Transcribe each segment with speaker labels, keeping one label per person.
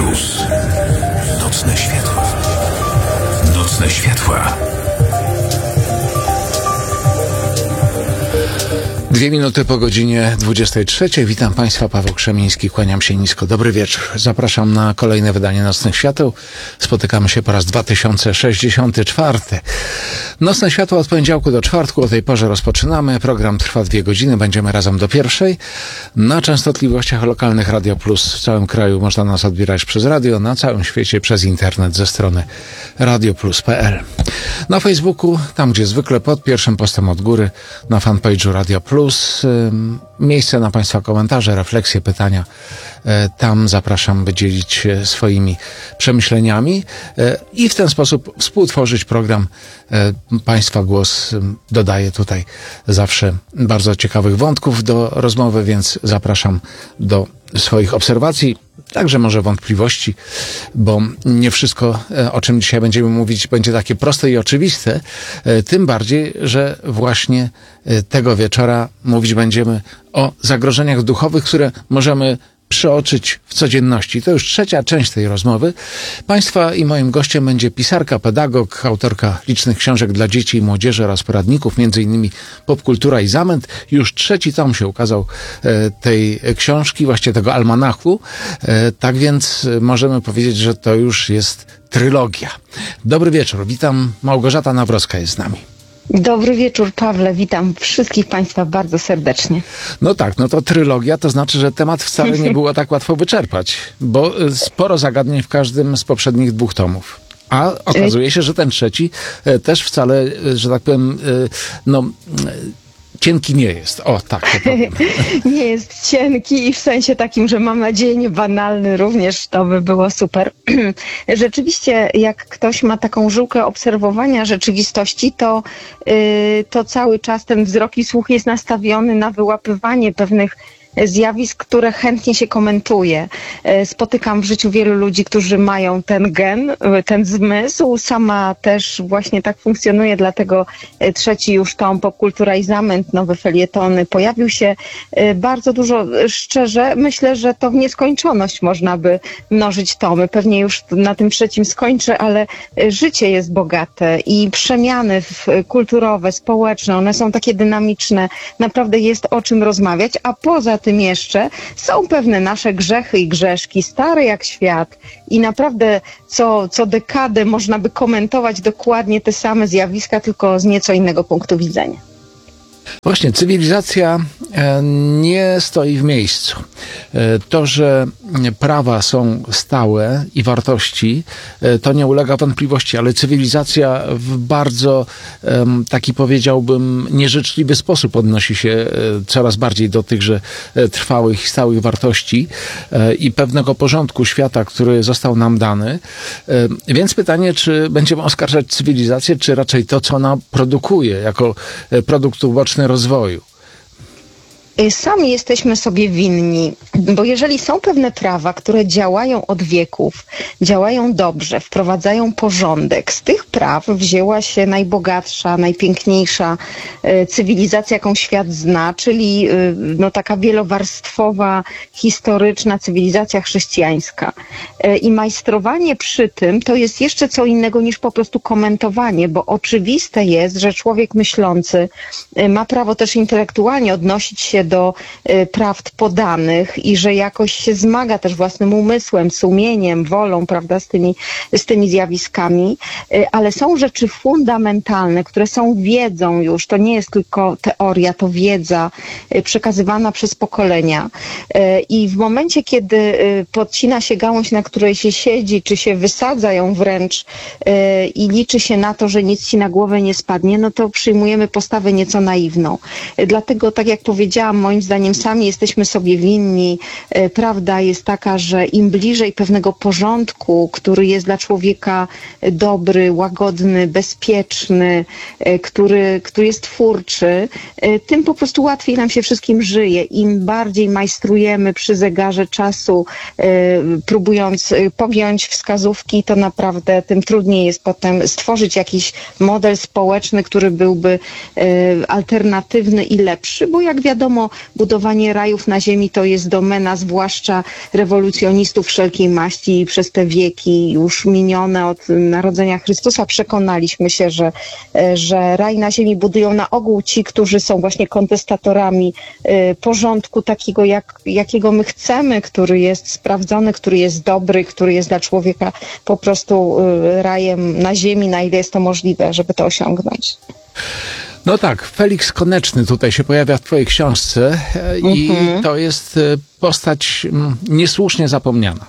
Speaker 1: Plus. Nocne światła. Nocne światła.
Speaker 2: 2 minuty po godzinie 23. Witam Państwa, Paweł Krzemiński, kłaniam się nisko. Dobry wieczór. Zapraszam na kolejne wydanie Nocnych Świateł. Spotykamy się po raz 2064. Nocne Światła od poniedziałku do czwartku. O tej porze rozpoczynamy. Program trwa 2 godziny. Będziemy razem do pierwszej. Na częstotliwościach lokalnych Radio Plus w całym kraju można nas odbierać przez radio, na całym świecie przez internet ze strony radioplus.pl. Na Facebooku, tam gdzie zwykle, pod pierwszym postem od góry, na fanpage'u Radio Plus. Miejsce na Państwa komentarze, refleksje, pytania. Tam zapraszam, by dzielić się swoimi przemyśleniami i w ten sposób współtworzyć program. Państwa głos dodaje tutaj zawsze bardzo ciekawych wątków do rozmowy, więc zapraszam do swoich obserwacji, także może wątpliwości, bo nie wszystko, o czym dzisiaj będziemy mówić, będzie takie proste i oczywiste, tym bardziej, że właśnie tego wieczora mówić będziemy o zagrożeniach duchowych, które możemy przeoczyć w codzienności. To już trzecia część tej rozmowy. Państwa i moim gościem będzie pisarka, pedagog, autorka licznych książek dla dzieci i młodzieży oraz poradników, m.in. Popkultura i zamęt. Już trzeci tom się ukazał tej książki, właśnie tego almanachu. Tak więc możemy powiedzieć, że to już jest trylogia. Dobry wieczór. Witam. Małgorzata Nawrocka jest z nami.
Speaker 3: Dobry wieczór, Pawle. Witam wszystkich Państwa bardzo serdecznie.
Speaker 2: No tak, no to trylogia, to znaczy, że temat wcale nie było tak łatwo wyczerpać, bo sporo zagadnień w każdym z poprzednich 2 tomów. A okazuje się, że ten trzeci też wcale, że tak powiem, cienki nie jest. O, tak to powiem.
Speaker 3: Nie jest cienki i w sensie takim, że mam nadzieję nie banalny również, to by było super. Rzeczywiście, jak ktoś ma taką żyłkę obserwowania rzeczywistości, to cały czas ten wzrok i słuch jest nastawiony na wyłapywanie pewnych zjawisk, które chętnie się komentuje. Spotykam w życiu wielu ludzi, którzy mają ten gen, ten zmysł. Sama też właśnie tak funkcjonuje, dlatego trzeci już tom Popkultura i zamęt, nowe felietony. Pojawił się bardzo dużo, szczerze, myślę, że to w nieskończoność można by mnożyć tomy. Pewnie już na tym trzecim skończę, ale życie jest bogate i przemiany kulturowe, społeczne, one są takie dynamiczne. Naprawdę jest o czym rozmawiać, a poza tym jeszcze są pewne nasze grzechy i grzeszki, stare jak świat i naprawdę co dekadę można by komentować dokładnie te same zjawiska, tylko z nieco innego punktu widzenia.
Speaker 2: Właśnie, cywilizacja nie stoi w miejscu. To, że prawa są stałe i wartości, to nie ulega wątpliwości, ale cywilizacja w bardzo taki, powiedziałbym, nieżyczliwy sposób odnosi się coraz bardziej do tychże trwałych i stałych wartości i pewnego porządku świata, który został nam dany. Więc pytanie, czy będziemy oskarżać cywilizację, czy raczej to, co ona produkuje jako produkt uboczny rozwoju?
Speaker 3: Sami jesteśmy sobie winni, bo jeżeli są pewne prawa, które działają od wieków, działają dobrze, wprowadzają porządek, z tych praw wzięła się najbogatsza, najpiękniejsza cywilizacja, jaką świat zna, czyli taka wielowarstwowa, historyczna cywilizacja chrześcijańska. I majstrowanie przy tym to jest jeszcze co innego niż po prostu komentowanie, bo oczywiste jest, że człowiek myślący ma prawo też intelektualnie odnosić się do prawd podanych i że jakoś się zmaga też własnym umysłem, sumieniem, wolą, prawda, z tymi zjawiskami, ale są rzeczy fundamentalne, które są wiedzą już, to nie jest tylko teoria, to wiedza przekazywana przez pokolenia i w momencie, kiedy podcina się gałąź, na której się siedzi, czy się wysadza ją wręcz i liczy się na to, że nic ci na głowę nie spadnie, no to przyjmujemy postawę nieco naiwną. Dlatego, tak jak powiedziałam, moim zdaniem sami jesteśmy sobie winni. Prawda jest taka, że im bliżej pewnego porządku, który jest dla człowieka dobry, łagodny, bezpieczny, który jest twórczy, tym po prostu łatwiej nam się wszystkim żyje. Im bardziej majstrujemy przy zegarze czasu, próbując pogiąć wskazówki, to naprawdę tym trudniej jest potem stworzyć jakiś model społeczny, który byłby alternatywny i lepszy, bo jak wiadomo, wiadomo, budowanie rajów na ziemi to jest domena zwłaszcza rewolucjonistów wszelkiej maści i przez te wieki już minione od narodzenia Chrystusa przekonaliśmy się, że raj na ziemi budują na ogół ci, którzy są właśnie kontestatorami porządku takiego, jakiego my chcemy, który jest sprawdzony, który jest dobry, który jest dla człowieka po prostu rajem na ziemi, na ile jest to możliwe, żeby to osiągnąć.
Speaker 2: No tak, Feliks Koneczny tutaj się pojawia w twojej książce i to jest postać niesłusznie zapomniana.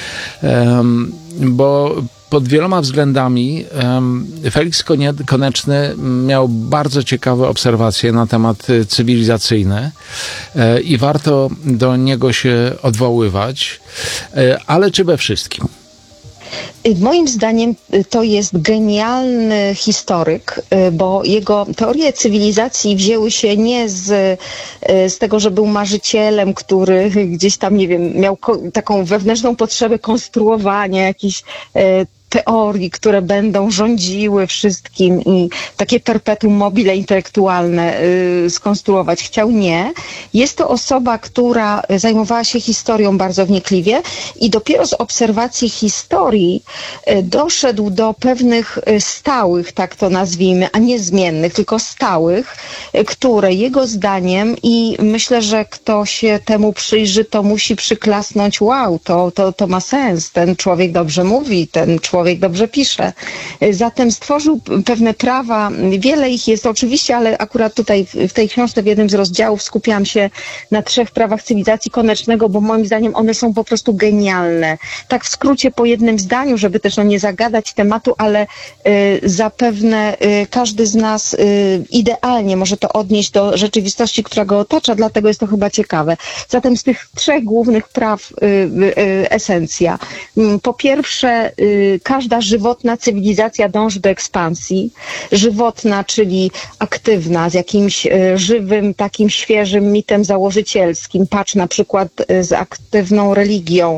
Speaker 2: Bo pod wieloma względami Feliks Koneczny miał bardzo ciekawe obserwacje na temat cywilizacyjny i warto do niego się odwoływać, ale czy we wszystkim?
Speaker 3: Moim zdaniem to jest genialny historyk, bo jego teorie cywilizacji wzięły się nie z tego, że był marzycielem, który gdzieś tam, nie wiem, miał taką wewnętrzną potrzebę konstruowania jakichś teorii, które będą rządziły wszystkim i takie perpetuum mobile intelektualne skonstruować. Chciał nie. Jest to osoba, która zajmowała się historią bardzo wnikliwie i dopiero z obserwacji historii doszedł do pewnych stałych, tak to nazwijmy, a nie zmiennych, tylko stałych, które jego zdaniem, i myślę, że kto się temu przyjrzy, to musi przyklasnąć, wow, to ma sens, ten człowiek dobrze mówi, ten człowiek dobrze pisze. Zatem stworzył pewne prawa, wiele ich jest oczywiście, ale akurat tutaj w tej książce w jednym z rozdziałów skupiam się na 3 prawach cywilizacji Konecznego, bo moim zdaniem one są po prostu genialne. Tak w skrócie po jednym zdaniu, żeby też nie zagadać tematu, ale zapewne każdy z nas idealnie może to odnieść do rzeczywistości, która go otacza, dlatego jest to chyba ciekawe. Zatem z tych 3 głównych praw esencja. Po pierwsze, każda żywotna cywilizacja dąży do ekspansji. Żywotna, czyli aktywna, z jakimś żywym, takim świeżym mitem założycielskim. Patrz na przykład z aktywną religią.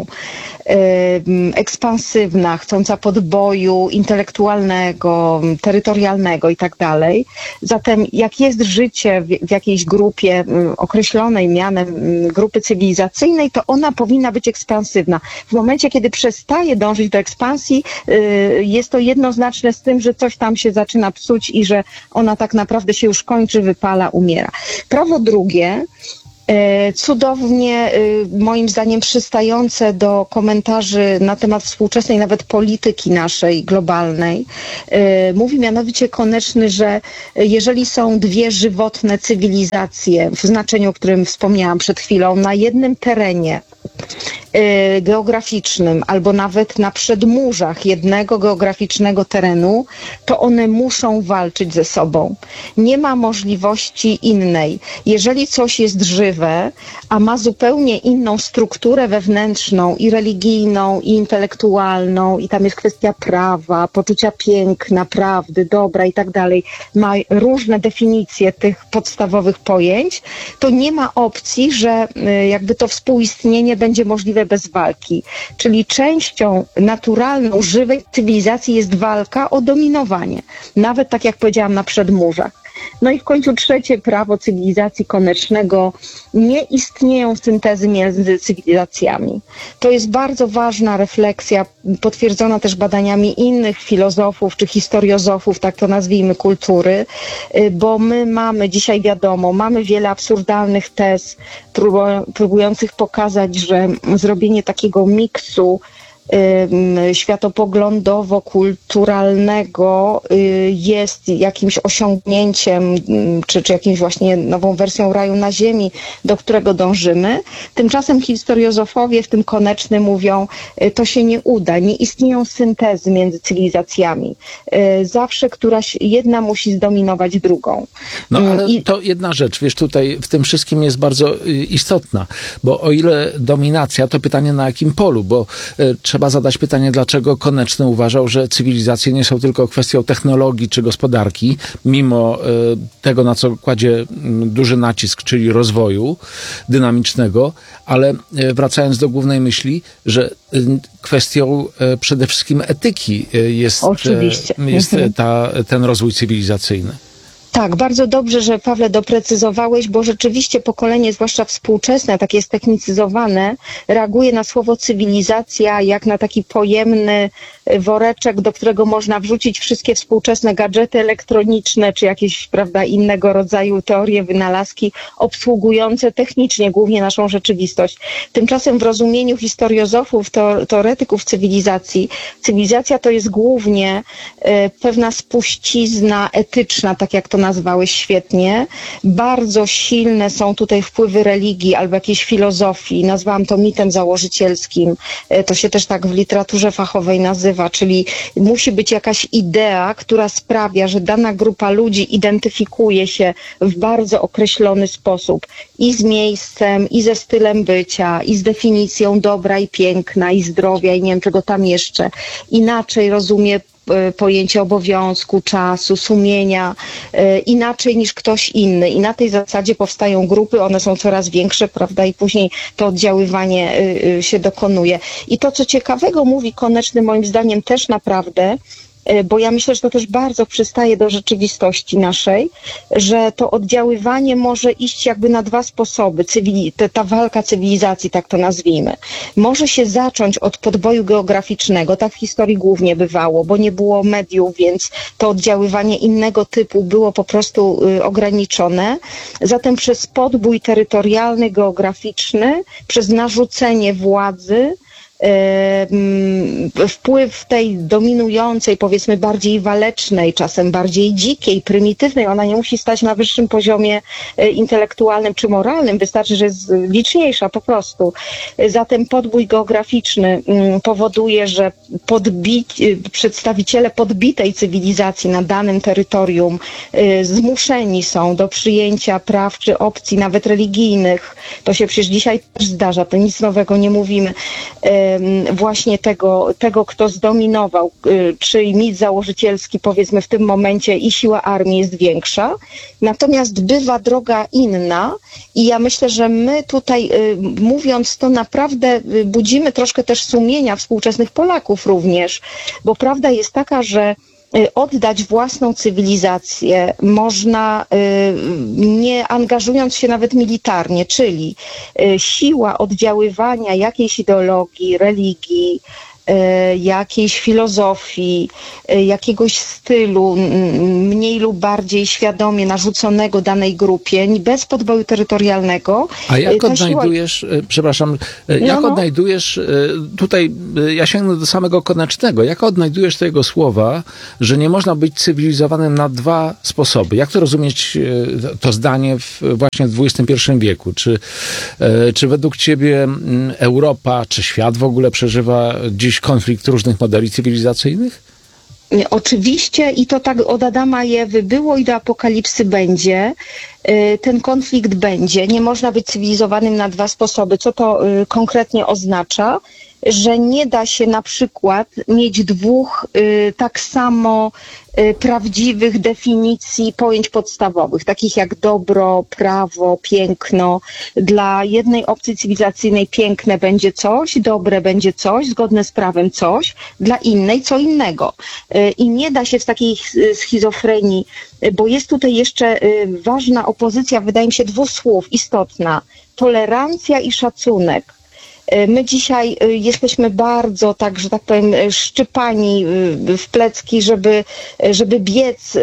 Speaker 3: Ekspansywna, chcąca podboju intelektualnego, terytorialnego i tak dalej. Zatem jak jest życie w jakiejś grupie określonej mianem grupy cywilizacyjnej, to ona powinna być ekspansywna. W momencie, kiedy przestaje dążyć do ekspansji, jest to jednoznaczne z tym, że coś tam się zaczyna psuć i że ona tak naprawdę się już kończy, wypala, umiera. Prawo drugie, cudownie, moim zdaniem, przystające do komentarzy na temat współczesnej nawet polityki naszej globalnej. Mówi mianowicie Koneczny, że jeżeli są 2 żywotne cywilizacje, w znaczeniu, o którym wspomniałam przed chwilą, na jednym terenie geograficznym albo nawet na przedmurzach jednego geograficznego terenu, to one muszą walczyć ze sobą. Nie ma możliwości innej. Jeżeli coś jest żywe, a ma zupełnie inną strukturę wewnętrzną i religijną, i intelektualną, i tam jest kwestia prawa, poczucia piękna, prawdy, dobra i tak dalej, ma różne definicje tych podstawowych pojęć, to nie ma opcji, że jakby to współistnienie będzie możliwe bez walki. Czyli częścią naturalną, żywej cywilizacji jest walka o dominowanie. Nawet tak jak powiedziałam, na przedmurzach. No i w końcu 3 prawo cywilizacji Konecznego. Nie istnieją syntezy między cywilizacjami. To jest bardzo ważna refleksja, potwierdzona też badaniami innych filozofów czy historiozofów, tak to nazwijmy, kultury, bo my mamy, dzisiaj wiadomo, mamy wiele absurdalnych tez próbujących pokazać, że zrobienie takiego miksu światopoglądowo-kulturalnego jest jakimś osiągnięciem, czy jakimś właśnie nową wersją raju na ziemi, do którego dążymy. Tymczasem historiozofowie, w tym Koneczny, mówią, to się nie uda, nie istnieją syntezy między cywilizacjami. Zawsze jedna musi zdominować drugą.
Speaker 2: No ale to jedna rzecz, wiesz, tutaj w tym wszystkim jest bardzo istotna, bo o ile dominacja, to pytanie na jakim polu, bo trzeba zadać pytanie, dlaczego Koneczny uważał, że cywilizacje nie są tylko kwestią technologii czy gospodarki, mimo tego, na co kładzie duży nacisk, czyli rozwoju dynamicznego, ale wracając do głównej myśli, że kwestią przede wszystkim etyki jest ten rozwój cywilizacyjny.
Speaker 3: Tak, bardzo dobrze, że Pawle doprecyzowałeś, bo rzeczywiście pokolenie, zwłaszcza współczesne, takie ztechnicyzowane, reaguje na słowo cywilizacja jak na taki pojemny woreczek, do którego można wrzucić wszystkie współczesne gadżety elektroniczne, czy jakieś, prawda, innego rodzaju teorie, wynalazki obsługujące technicznie głównie naszą rzeczywistość. Tymczasem w rozumieniu historiozofów, teoretyków cywilizacji, cywilizacja to jest głównie pewna spuścizna etyczna, tak jak to nazwałeś świetnie. Bardzo silne są tutaj wpływy religii albo jakiejś filozofii. Nazwałam to mitem założycielskim. To się też tak w literaturze fachowej nazywa, czyli musi być jakaś idea, która sprawia, że dana grupa ludzi identyfikuje się w bardzo określony sposób i z miejscem, i ze stylem bycia, i z definicją dobra i piękna, i zdrowia, i nie wiem czego tam jeszcze. Inaczej rozumie pojęcie obowiązku, czasu, sumienia, inaczej niż ktoś inny. I na tej zasadzie powstają grupy, one są coraz większe, prawda, i później to oddziaływanie się dokonuje. I to, co ciekawego mówi Koneczny, moim zdaniem też naprawdę, bo ja myślę, że to też bardzo przystaje do rzeczywistości naszej, że to oddziaływanie może iść jakby na dwa sposoby. Ta walka cywilizacji, tak to nazwijmy, może się zacząć od podboju geograficznego, tak w historii głównie bywało, bo nie było mediów, więc to oddziaływanie innego typu było po prostu ograniczone. Zatem przez podbój terytorialny, geograficzny, przez narzucenie władzy, wpływ tej dominującej, powiedzmy bardziej walecznej, czasem bardziej dzikiej, prymitywnej, ona nie musi stać na wyższym poziomie intelektualnym czy moralnym, wystarczy, że jest liczniejsza po prostu. Zatem podbój geograficzny powoduje, że przedstawiciele podbitej cywilizacji na danym terytorium zmuszeni są do przyjęcia praw czy opcji, nawet religijnych. To się przecież dzisiaj też zdarza, to nic nowego nie mówimy. Właśnie tego, kto zdominował, czy mit założycielski, powiedzmy w tym momencie, i siła armii jest większa. Natomiast bywa droga inna i ja myślę, że my tutaj, mówiąc to, naprawdę budzimy troszkę też sumienia współczesnych Polaków również, bo prawda jest taka, że oddać własną cywilizację można nie angażując się nawet militarnie, czyli siła oddziaływania jakiejś ideologii, religii, jakiejś filozofii, jakiegoś stylu mniej lub bardziej świadomie narzuconego danej grupie, bez podboju terytorialnego.
Speaker 2: A jak odnajdujesz, przepraszam, jak odnajdujesz, tutaj ja sięgnę do samego Konecznego, jak odnajdujesz tego słowa, że nie można być cywilizowanym na dwa sposoby? Jak to rozumieć, to zdanie właśnie w XXI wieku? Czy według ciebie Europa, czy świat w ogóle przeżywa dziś konflikt różnych modeli cywilizacyjnych?
Speaker 3: Oczywiście i to tak od Adama i Ewy było i do apokalipsy będzie. Ten konflikt będzie. Nie można być cywilizowanym na dwa sposoby. Co to konkretnie oznacza? Że nie da się na przykład mieć dwóch tak samo prawdziwych definicji pojęć podstawowych, takich jak dobro, prawo, piękno. Dla jednej opcji cywilizacyjnej piękne będzie coś, dobre będzie coś, zgodne z prawem coś, dla innej co innego. I nie da się w takiej schizofrenii, bo jest tutaj jeszcze ważna opozycja, wydaje mi się, dwóch słów istotna. Tolerancja i szacunek. My dzisiaj jesteśmy bardzo, tak, że tak powiem, szczypani w plecki, żeby biec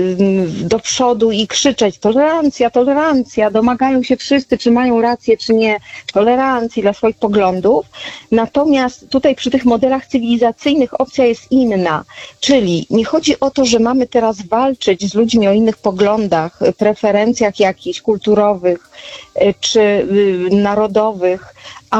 Speaker 3: do przodu i krzyczeć tolerancja, tolerancja, domagają się wszyscy, czy mają rację, czy nie, tolerancji dla swoich poglądów. Natomiast tutaj przy tych modelach cywilizacyjnych opcja jest inna, czyli nie chodzi o to, że mamy teraz walczyć z ludźmi o innych poglądach, preferencjach jakichś kulturowych czy narodowych,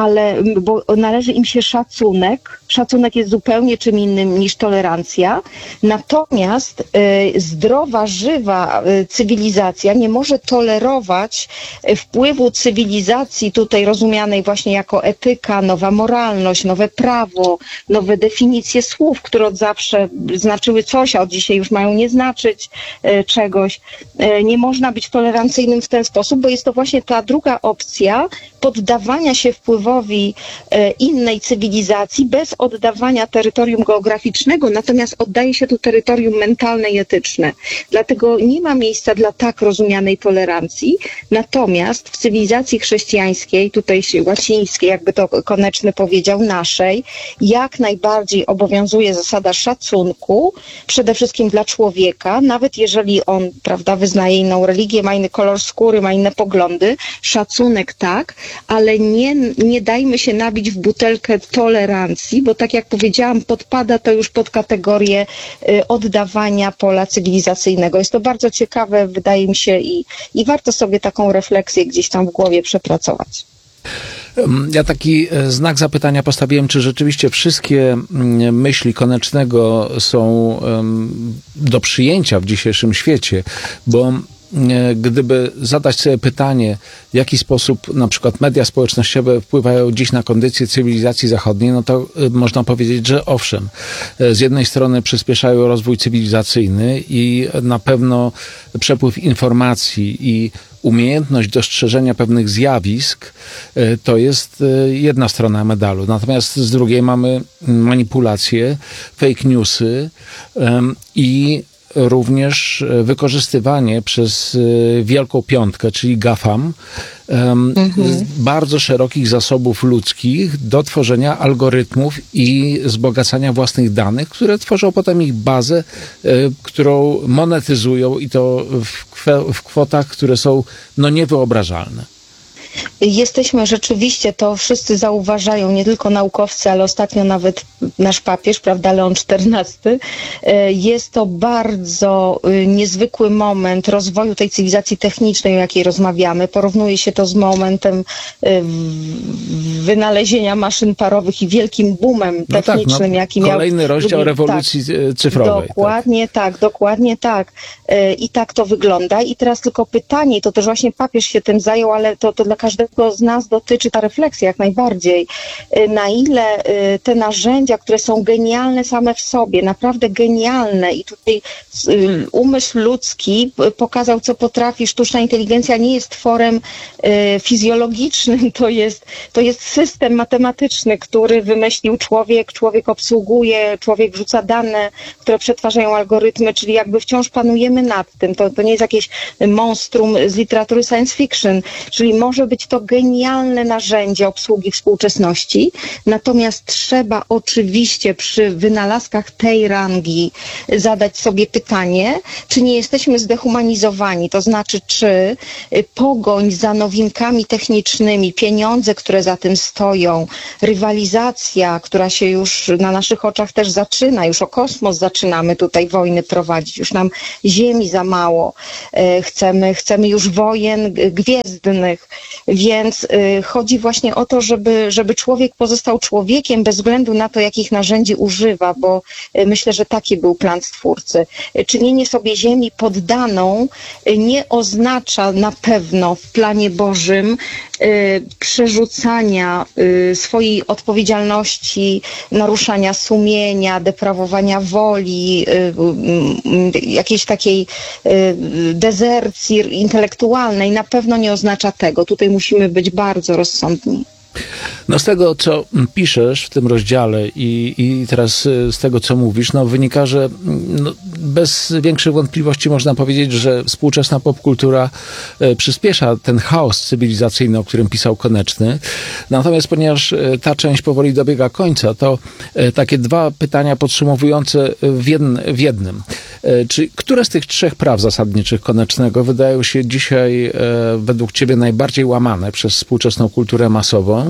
Speaker 3: bo należy im się szacunek. Szacunek jest zupełnie czym innym niż tolerancja. Natomiast zdrowa, żywa cywilizacja nie może tolerować wpływu cywilizacji tutaj rozumianej właśnie jako etyka, nowa moralność, nowe prawo, nowe definicje słów, które od zawsze znaczyły coś, a od dzisiaj już mają nie znaczyć czegoś. Nie można być tolerancyjnym w ten sposób, bo jest to właśnie ta druga opcja poddawania się wpływowi wpływowi innej cywilizacji bez oddawania terytorium geograficznego, natomiast oddaje się tu terytorium mentalne i etyczne. Dlatego nie ma miejsca dla tak rozumianej tolerancji, natomiast w cywilizacji chrześcijańskiej, tutaj łacińskiej, jakby to Koneczny powiedział, naszej, jak najbardziej obowiązuje zasada szacunku, przede wszystkim dla człowieka, nawet jeżeli on, prawda, wyznaje inną religię, ma inny kolor skóry, ma inne poglądy, szacunek tak, ale nie dajmy się nabić w butelkę tolerancji, bo tak jak powiedziałam, podpada to już pod kategorię oddawania pola cywilizacyjnego. Jest to bardzo ciekawe, wydaje mi się, i warto sobie taką refleksję gdzieś tam w głowie przepracować.
Speaker 2: Ja taki znak zapytania postawiłem, czy rzeczywiście wszystkie myśli Konecznego są do przyjęcia w dzisiejszym świecie, bo gdyby zadać sobie pytanie, w jaki sposób na przykład media społecznościowe wpływają dziś na kondycję cywilizacji zachodniej, no to można powiedzieć, że owszem, z jednej strony przyspieszają rozwój cywilizacyjny i na pewno przepływ informacji i umiejętność dostrzeżenia pewnych zjawisk to jest jedna strona medalu. Natomiast z drugiej mamy manipulacje, fake newsy i również wykorzystywanie przez Wielką Piątkę, czyli GAFAM, bardzo szerokich zasobów ludzkich do tworzenia algorytmów i wzbogacania własnych danych, które tworzą potem ich bazę, którą monetyzują i to w kwotach, które są niewyobrażalne.
Speaker 3: Jesteśmy rzeczywiście, to wszyscy zauważają, nie tylko naukowcy, ale ostatnio nawet nasz papież, prawda, Leon XIV. Jest to bardzo niezwykły moment rozwoju tej cywilizacji technicznej, o jakiej rozmawiamy. Porównuje się to z momentem wynalezienia maszyn parowych i wielkim boomem technicznym, jaki miał...
Speaker 2: Kolejny rozdział rewolucji cyfrowej.
Speaker 3: Dokładnie tak. I tak to wygląda. I teraz tylko pytanie, to też właśnie papież się tym zajął, ale to dla każdego z nas dotyczy ta refleksja jak najbardziej. Na ile te narzędzia, które są genialne same w sobie, naprawdę genialne i tutaj umysł ludzki pokazał, co potrafi. Sztuczna inteligencja nie jest tworem fizjologicznym, to jest system matematyczny, który wymyślił człowiek obsługuje, człowiek wrzuca dane, które przetwarzają algorytmy, czyli jakby wciąż panujemy nad tym. To nie jest jakieś monstrum z literatury science fiction, czyli może być to genialne narzędzie obsługi współczesności, natomiast trzeba oczywiście przy wynalazkach tej rangi zadać sobie pytanie, czy nie jesteśmy zdehumanizowani, to znaczy, czy pogoń za nowinkami technicznymi, pieniądze, które za tym stoją, rywalizacja, która się już na naszych oczach też zaczyna, już o kosmos zaczynamy tutaj wojny prowadzić, już nam ziemi za mało, chcemy już wojen gwiezdnych, więc chodzi właśnie o to, żeby człowiek pozostał człowiekiem bez względu na to, jakich narzędzi używa, bo myślę, że taki był plan Stwórcy. Czynienie sobie ziemi poddaną nie oznacza na pewno w planie Bożym przerzucania swojej odpowiedzialności, naruszania sumienia, deprawowania woli, jakiejś takiej dezercji intelektualnej. Na pewno nie oznacza tego. Tutaj musimy być bardzo rozsądni.
Speaker 2: No z tego, co piszesz w tym rozdziale i teraz z tego, co mówisz, wynika, że bez większych wątpliwości można powiedzieć, że współczesna popkultura przyspiesza ten chaos cywilizacyjny, o którym pisał Koneczny. Natomiast ponieważ ta część powoli dobiega końca, to takie dwa pytania podsumowujące w jednym. Czy które z tych trzech praw zasadniczych Konecznego wydają się dzisiaj według ciebie najbardziej łamane przez współczesną kulturę masową?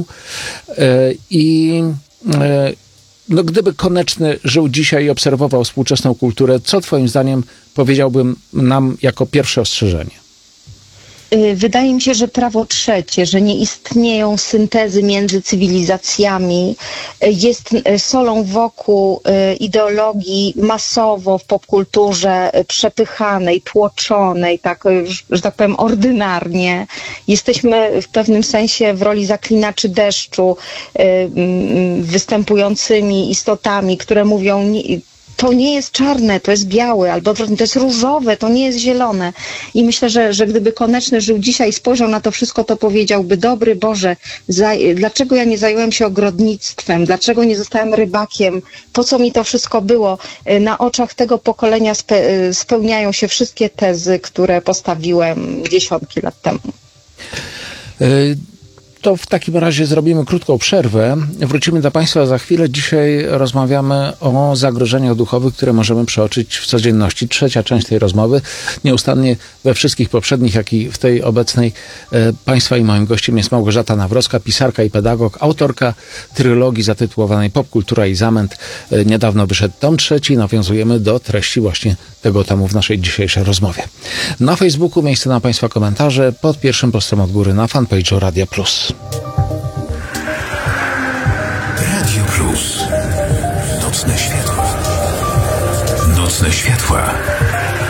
Speaker 2: I gdyby Koneczny żył dzisiaj i obserwował współczesną kulturę, co twoim zdaniem powiedziałbym nam jako pierwsze ostrzeżenie?
Speaker 3: Wydaje mi się, że prawo trzecie, że nie istnieją syntezy między cywilizacjami, jest solą wokół ideologii masowo w popkulturze przepychanej, tłoczonej, tak, że tak powiem, ordynarnie. Jesteśmy w pewnym sensie w roli zaklinaczy deszczu, występującymi istotami, które mówią to nie jest czarne, to jest białe, albo to jest różowe, to nie jest zielone. I myślę, że gdyby Koneczny żył dzisiaj i spojrzał na to wszystko, to powiedziałby, dobry Boże, dlaczego ja nie zająłem się ogrodnictwem, dlaczego nie zostałem rybakiem, po co mi to wszystko było? Na oczach tego pokolenia spełniają się wszystkie tezy, które postawiłem dziesiątki lat temu.
Speaker 2: To w takim razie zrobimy krótką przerwę. Wrócimy do Państwa za chwilę. Dzisiaj rozmawiamy o zagrożeniach duchowych, które możemy przeoczyć w codzienności. Trzecia część tej rozmowy. Nieustannie we wszystkich poprzednich, jak i w tej obecnej Państwa i moim gościem jest Małgorzata Nawrocka, pisarka i pedagog, autorka trylogii zatytułowanej Popkultura i zamęt. Niedawno wyszedł tom 3. Nawiązujemy do treści właśnie tego tomu w naszej dzisiejszej rozmowie. Na Facebooku miejsce na Państwa komentarze pod pierwszym postem od góry na fanpage'u Radia Plus.
Speaker 1: Radio Plus. Nocne światła. Nocne światła.